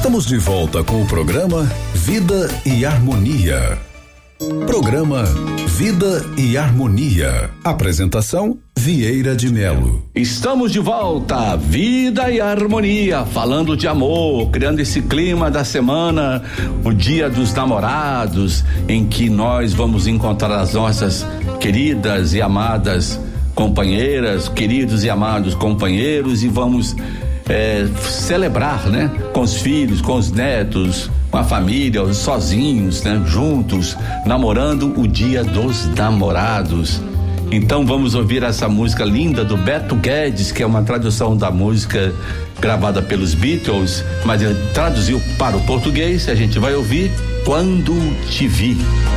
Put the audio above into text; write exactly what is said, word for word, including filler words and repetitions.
Estamos de volta com o programa Vida e Harmonia. Programa Vida e Harmonia. Apresentação Vieira de Melo. Estamos de volta, Vida e Harmonia, falando de amor, criando esse clima da semana, o Dia dos Namorados, em que nós vamos encontrar as nossas queridas e amadas companheiras, queridos e amados companheiros, e vamos é, celebrar, né? Com os filhos, com os netos, com a família, sozinhos, né? Juntos, namorando o Dia dos Namorados. Então vamos ouvir essa música linda do Beto Guedes, que é uma tradução da música gravada pelos Beatles, mas ele traduziu para o português. A gente vai ouvir Quando Te Vi.